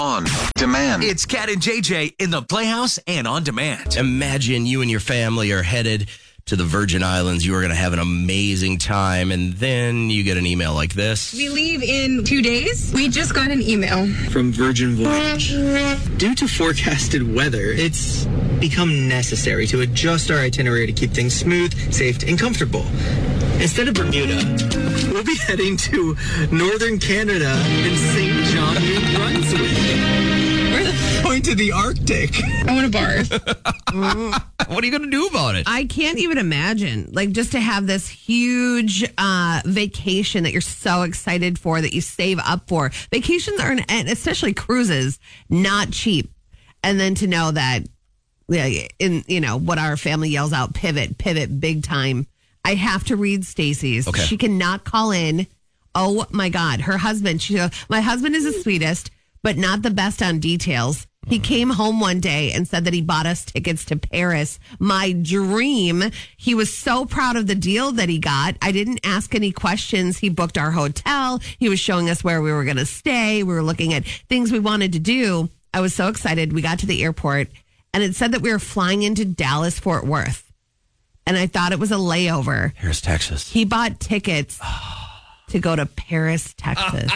On demand. It's Cat and JJ in the Playhouse and On Demand. Imagine you and your family are headed to the Virgin Islands. You are going to have an amazing time, and then you get an email like this. We leave in 2 days. We just got an email from Virgin Voyage. Due to forecasted weather, it's become necessary to adjust our itinerary to keep things smooth, safe, and comfortable. Instead of Bermuda, we'll be heading to northern Canada and St. John, New Brunswick. We're the point of the Arctic. I want to barf. What are you going to do about it? I can't even imagine. Like, just to have this huge vacation that you're so excited for, that you save up for. Vacations are, and especially cruises, not cheap. And then to know that, what our family yells out, pivot big time. I have to read Stacy's. Okay. She cannot call in. Oh my God. Her husband, she goes, my husband is the sweetest, but not the best on details. He came home one day and said that he bought us tickets to Paris. My dream. He was so proud of the deal that he got. I didn't ask any questions. He booked our hotel. He was showing us where we were going to stay. We were looking at things we wanted to do. I was so excited. We got to the airport and it said that we were flying into Dallas, Fort Worth. And I thought it was a layover. Here's Texas. He bought tickets to go to Paris, Texas.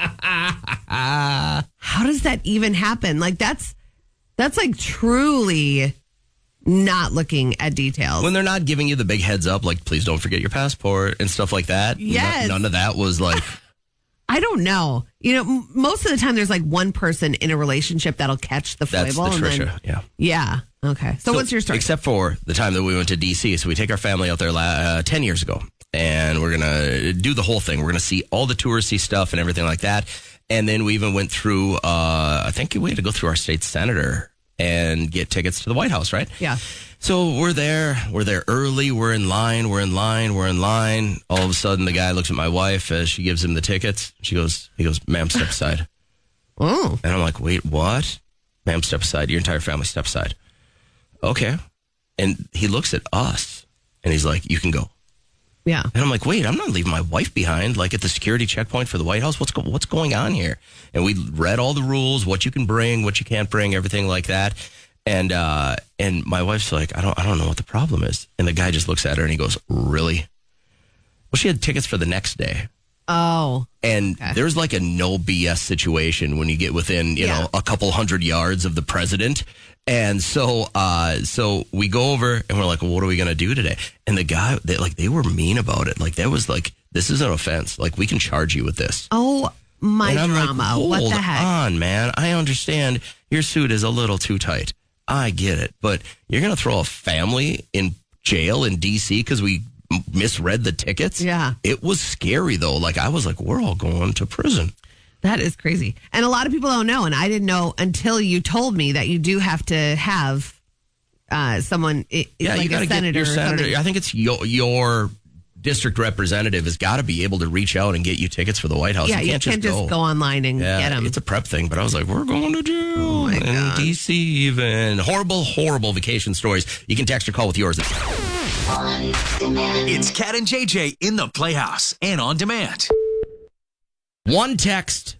How does that even happen? Like, that's like truly not looking at details. When they're not giving you the big heads up, like, please don't forget your passport and stuff like that. Yes. None of that was like... I don't know. Most of the time there's like one person in a relationship that'll catch the foible. That's the Trisha, yeah. Yeah. Okay. So what's your story? Except for the time that we went to D.C. So we take our family out there 10 years ago, and we're going to do the whole thing. We're going to see all the touristy stuff and everything like that. And then we even went through, I think we had to go through our state senator and get tickets to the White House, right? Yeah. So we're there early, we're in line. All of a sudden, the guy looks at my wife as she gives him the tickets. He goes, ma'am, step aside. Oh. And I'm like, wait, what? Ma'am, step aside. Your entire family, step aside. Okay. And he looks at us and he's like, you can go. Yeah. And I'm like, wait, I'm not leaving my wife behind, like at the security checkpoint for the White House. What's going on here? And we read all the rules, what you can bring, what you can't bring, everything like that. And my wife's like, I don't know what the problem is. And the guy just looks at her and he goes, really? Well, she had tickets for the next day. Oh. And there's like a no BS situation when you get within, a couple hundred yards of the president. And so we go over and we're like, well, what are we going to do today? And the guy, they were mean about it. Like, that was like, this is an offense. Like, we can charge you with this. Oh, my and I'm drama. Like, what the heck? Hold on, man. I understand your suit is a little too tight. I get it. But you're going to throw a family in jail in D.C. because we misread the tickets? Yeah. It was scary, though. Like, I was like, we're all going to prison. That is crazy. And a lot of people don't know, and I didn't know until you told me that you do have to have someone, like you got to get your senator. I think it's your district representative has got to be able to reach out and get you tickets for the White House. Yeah, you can't just go online and get them. It's a prep thing, but I was like, we're going to jail. Oh my God. D.C. even. Horrible vacation stories. You can text or call with yours. On demand. It's Cat and JJ in the Playhouse and On Demand. One text,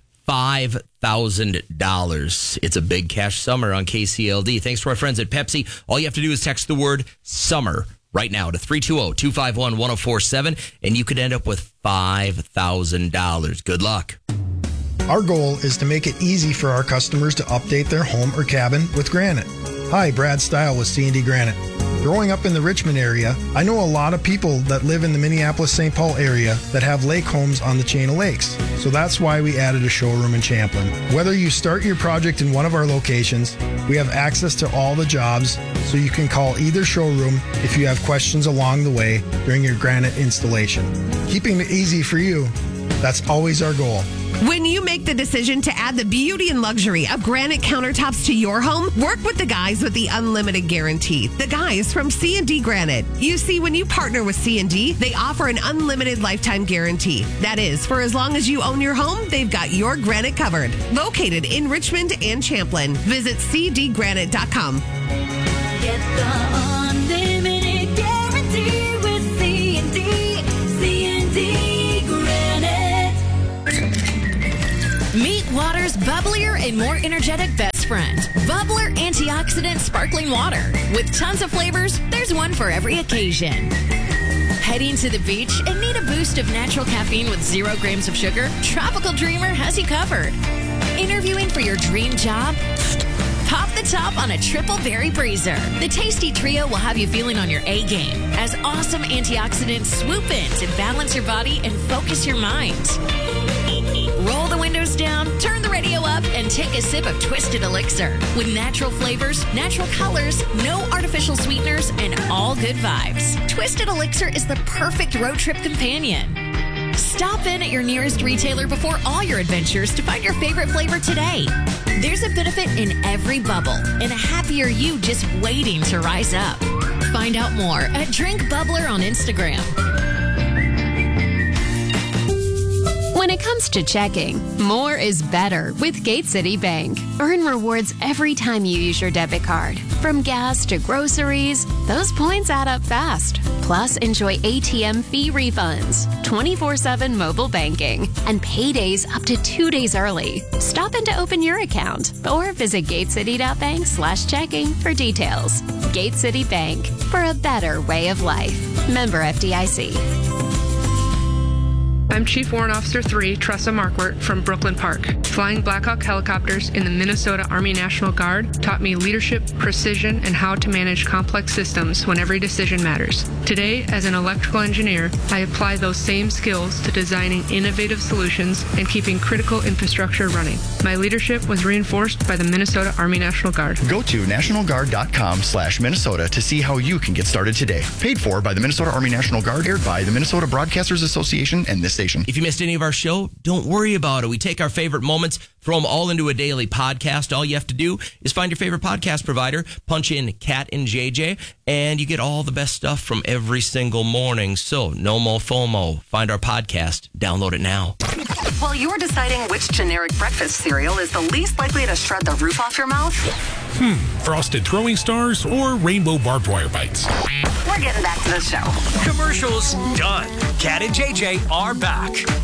$5,000. It's a big cash summer on KCLD. Thanks to our friends at Pepsi. All you have to do is text the word summer right now to 320-251-1047, and you could end up with $5,000. Good luck. Our goal is to make it easy for our customers to update their home or cabin with granite. Hi, Brad Stile with C&D Granite. Growing up in the Richmond area, I know a lot of people that live in the Minneapolis-St. Paul area that have lake homes on the chain of lakes. So that's why we added a showroom in Champlin. Whether you start your project in one of our locations, we have access to all the jobs, so you can call either showroom if you have questions along the way during your granite installation. Keeping it easy for you, that's always our goal. When you make the decision to add the beauty and luxury of granite countertops to your home, work with the guys with the unlimited guarantee. The guys from C&D Granite. You see, when you partner with C&D, they offer an unlimited lifetime guarantee. That is, for as long as you own your home, they've got your granite covered. Located in Richmond and Champlin. Visit cdgranite.com. Get the unlimited guarantee with C&D. C&D Granite. Meet Water's bubblier and more energetic best friend, Bubbler Antioxidant Sparkling Water. With tons of flavors, there's one for every occasion. Heading to the beach and need a boost of natural caffeine with 0 grams of sugar? Tropical Dreamer has you covered. Interviewing for your dream job? Pop the top on a triple berry breezer. The tasty trio will have you feeling on your A game as awesome antioxidants swoop in to balance your body and focus your mind. Roll the windows down, turn the radio up, and take a sip of Twisted Elixir. With natural flavors, natural colors, no artificial sweeteners, and all good vibes. Twisted Elixir is the perfect road trip companion. Stop in at your nearest retailer before all your adventures to find your favorite flavor today. There's a benefit in every bubble and a happier you just waiting to rise up. Find out more at Drink Bubbler on Instagram. When it comes to checking, more is better with Gate City Bank. Earn rewards every time you use your debit card. From gas to groceries, those points add up fast. Plus, enjoy ATM fee refunds, 24/7 mobile banking, and paydays up to 2 days early. Stop in to open your account or visit gatecity.bank/checking for details. Gate City Bank, for a better way of life. Member FDIC. I'm Chief Warrant Officer 3, Tressa Marquardt from Brooklyn Park. Flying Black Hawk helicopters in the Minnesota Army National Guard taught me leadership, precision, and how to manage complex systems when every decision matters. Today, as an electrical engineer, I apply those same skills to designing innovative solutions and keeping critical infrastructure running. My leadership was reinforced by the Minnesota Army National Guard. Go to nationalguard.com/Minnesota to see how you can get started today. Paid for by the Minnesota Army National Guard, aired by the Minnesota Broadcasters Association and this station. If you missed any of our show, don't worry about it. We take our favorite moments, throw them all into a daily podcast. All you have to do is find your favorite podcast provider, punch in Cat and JJ, and you get all the best stuff from every single morning. So no more FOMO. Find our podcast. Download it now. While you're deciding which generic breakfast cereal is the least likely to shred the roof off your mouth, Frosted Throwing Stars or Rainbow Barbed Wire Bites? we're getting back to the show. Commercials done. Cat and JJ are back.